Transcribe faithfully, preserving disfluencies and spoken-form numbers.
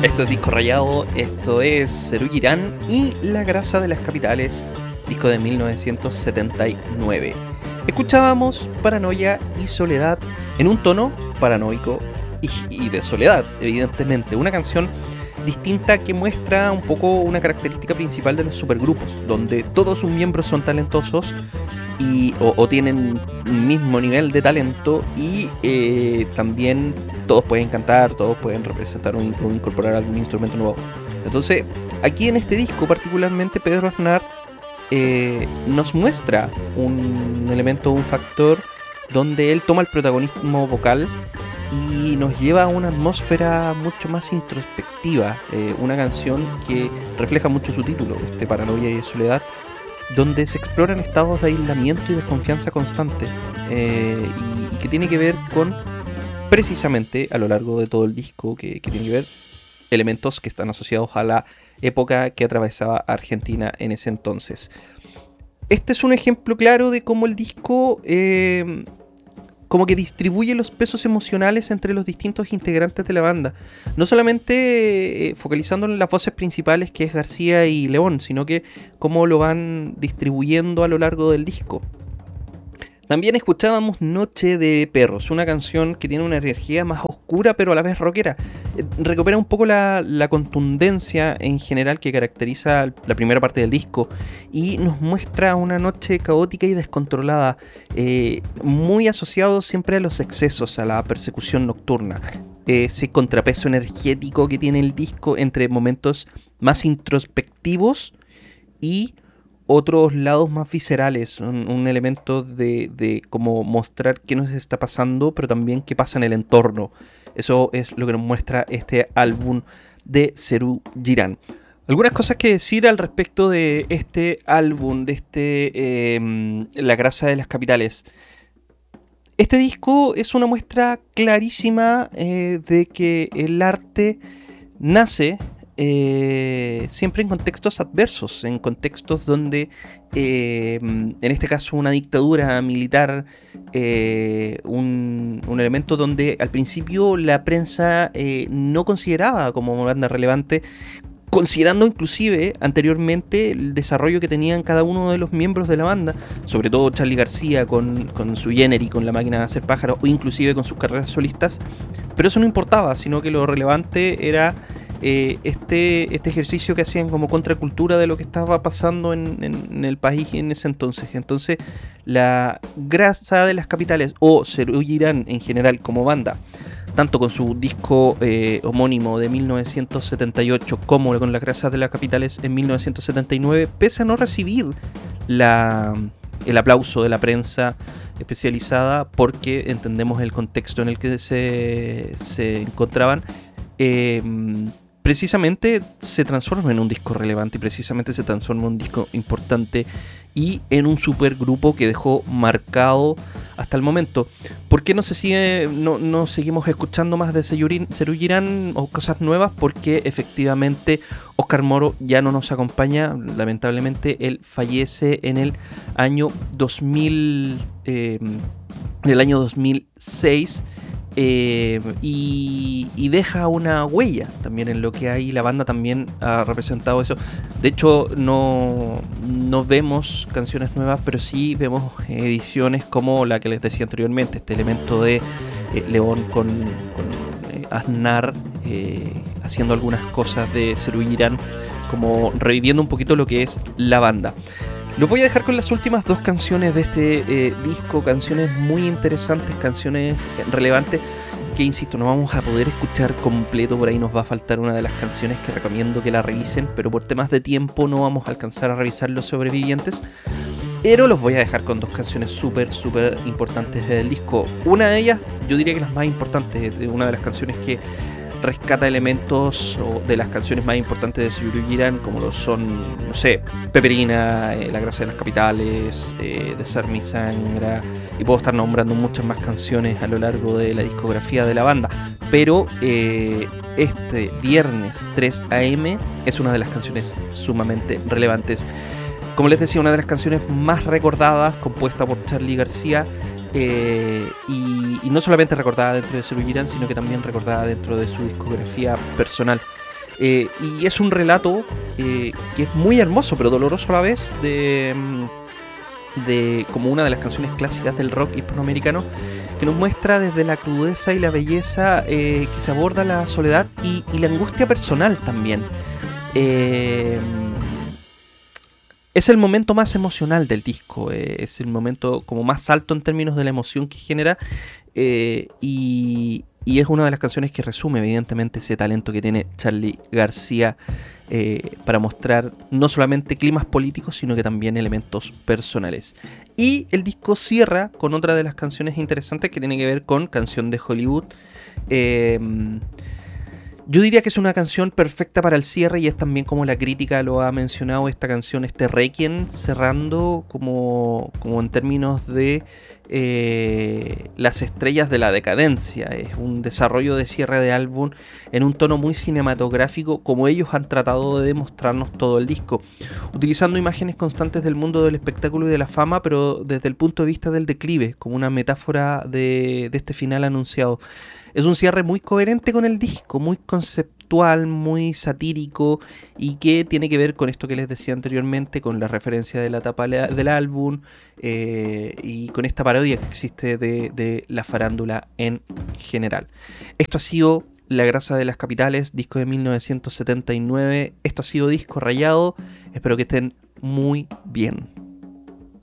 Esto es Disco Rayado, esto es Serú Girán y La Grasa de las Capitales, disco de mil novecientos setenta y nueve. Escuchábamos Paranoia y Soledad en un tono paranoico y, y de soledad, evidentemente. Una canción distinta que muestra un poco una característica principal de los supergrupos, donde todos sus miembros son talentosos y, o, o tienen un mismo nivel de talento y eh, también todos pueden cantar, todos pueden representar o incorporar algún instrumento nuevo. Entonces, aquí en este disco particularmente Pedro Aznar eh, nos muestra un elemento, un factor donde él toma el protagonismo vocal y nos lleva a una atmósfera mucho más introspectiva, eh, una canción que refleja mucho su título, este Paranoia y Soledad, donde se exploran estados de aislamiento y desconfianza constante, eh, y, y que tiene que ver con, precisamente a lo largo de todo el disco, que, que tiene que ver elementos que están asociados a la época que atravesaba Argentina en ese entonces. Este es un ejemplo claro de cómo el disco eh, como que distribuye los pesos emocionales entre los distintos integrantes de la banda. No solamente eh, focalizando en las voces principales, que es García y León, sino que cómo lo van distribuyendo a lo largo del disco. También escuchábamos Noche de Perros, una canción que tiene una energía más oscura pero a la vez rockera. Eh, recupera un poco la, la contundencia en general que caracteriza la primera parte del disco y nos muestra una noche caótica y descontrolada, eh, muy asociado siempre a los excesos, a la persecución nocturna. Ese contrapeso energético que tiene el disco entre momentos más introspectivos y otros lados más viscerales, un, un elemento de, de como mostrar qué nos está pasando, pero también qué pasa en el entorno. Eso es lo que nos muestra este álbum de Serú Girán. Algunas cosas que decir al respecto de este álbum, de este eh, La Grasa de las Capitales. Este disco es una muestra clarísima eh, de que el arte nace Eh, siempre en contextos adversos, en contextos donde eh, en este caso una dictadura militar, eh, un, un elemento donde al principio la prensa eh, no consideraba como banda relevante, considerando inclusive anteriormente el desarrollo que tenían cada uno de los miembros de la banda, sobre todo Charly García con, con su Jenner y con La Máquina de Hacer Pájaros, o inclusive con sus carreras solistas, pero eso no importaba, sino que lo relevante era Eh, este, este ejercicio que hacían como contracultura de lo que estaba pasando en, en, en el país en ese entonces. Entonces, La Grasa de las Capitales, o Serú Girán en general como banda, tanto con su disco eh, homónimo de mil novecientos setenta y ocho como con La Grasa de las Capitales en mil novecientos setenta y nueve, pese a no recibir la, el aplauso de la prensa especializada, porque entendemos el contexto en el que se, se encontraban, eh, precisamente se transforma en un disco relevante y precisamente se transforma en un disco importante y en un supergrupo que dejó marcado hasta el momento. ¿Por qué no se sigue, no, no seguimos escuchando más de Serú Girán o cosas nuevas? Porque efectivamente Óscar Moro ya no nos acompaña. Lamentablemente él fallece en el año dos mil, eh, en el año dos mil seis. Eh, y, y deja una huella también en lo que hay. La banda también ha representado eso. De hecho, no, no vemos canciones nuevas, pero sí vemos ediciones como la que les decía anteriormente, este elemento de eh, León con, con eh, Aznar eh, haciendo algunas cosas de Serú Girán, como reviviendo un poquito lo que es la banda. Los voy a dejar con las últimas dos canciones de este eh, disco, canciones muy interesantes, canciones relevantes, que insisto, no vamos a poder escuchar completo, por ahí nos va a faltar una de las canciones que recomiendo que la revisen, pero por temas de tiempo no vamos a alcanzar a revisar Los Sobrevivientes, pero los voy a dejar con dos canciones súper, súper importantes del disco. Una de ellas, yo diría que las más importantes, una de las canciones que rescata elementos de las canciones más importantes de Serú Girán, como lo son, no sé, Peperina, eh, La Grasa de las Capitales, eh, De Ser Mi Sangra, y puedo estar nombrando muchas más canciones a lo largo de la discografía de la banda, pero eh, este viernes tres a eme es una de las canciones sumamente relevantes. Como les decía, una de las canciones más recordadas, compuesta por Charly García, eh, y, y no solamente recordada dentro de Serú Girán, sino que también recordada dentro de su discografía personal. Eh, y es un relato eh, que es muy hermoso, pero doloroso a la vez, de, de como una de las canciones clásicas del rock hispanoamericano, que nos muestra desde la crudeza y la belleza eh, que se aborda la soledad y, y la angustia personal también. Eh, es el momento más emocional del disco, eh, es el momento como más alto en términos de la emoción que genera, eh, y, y es una de las canciones que resume evidentemente ese talento que tiene Charly García eh, para mostrar no solamente climas políticos, sino que también elementos personales. Y el disco cierra con otra de las canciones interesantes que tiene que ver con Canción de Hollywood. Eh, Yo diría que es una canción perfecta para el cierre, y es también como la crítica lo ha mencionado esta canción, este Requiem, cerrando como, como en términos de eh, las estrellas de la decadencia. Es un desarrollo de cierre de álbum en un tono muy cinematográfico, como ellos han tratado de demostrarnos todo el disco, utilizando imágenes constantes del mundo del espectáculo y de la fama, pero desde el punto de vista del declive, como una metáfora de, de este final anunciado. Es un cierre muy coherente con el disco, muy conceptual, muy satírico, y que tiene que ver con esto que les decía anteriormente, con la referencia de la tapa del álbum eh, y con esta parodia que existe de, de la farándula en general. Esto ha sido La Grasa de las Capitales, disco de mil novecientos setenta y nueve. Esto ha sido Disco Rayado. Espero que estén muy bien.